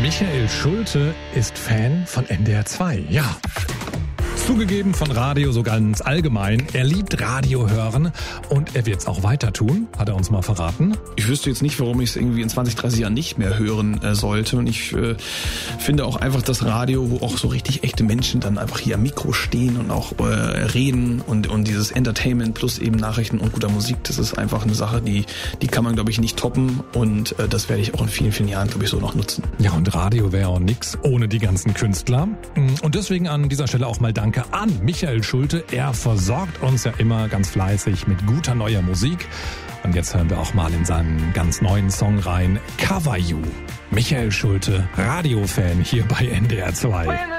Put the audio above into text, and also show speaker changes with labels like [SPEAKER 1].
[SPEAKER 1] Michael Schulte ist Fan von NDR 2. Ja. Zugegeben von Radio so ganz allgemein. Er liebt Radio hören und er wird es auch weiter tun, hat er uns mal verraten.
[SPEAKER 2] Ich wüsste jetzt nicht, warum ich es irgendwie in 20, 30 Jahren nicht mehr hören sollte. Und ich finde auch einfach das Radio, wo auch so richtig echte Menschen dann einfach hier am Mikro stehen und auch reden und dieses Entertainment plus eben Nachrichten und guter Musik, das ist einfach eine Sache, die kann man, glaube ich, nicht toppen. Und das werde ich auch in vielen, vielen Jahren, glaube ich, so noch nutzen.
[SPEAKER 1] Ja, und Radio wäre auch nix ohne die ganzen Künstler. Und deswegen an dieser Stelle auch mal Danke an Michael Schulte. Er versorgt uns ja immer ganz fleißig mit guter neuer Musik. Und jetzt hören wir auch mal in seinen ganz neuen Song rein. Cover You. Michael Schulte, Radiofan hier bei NDR 2.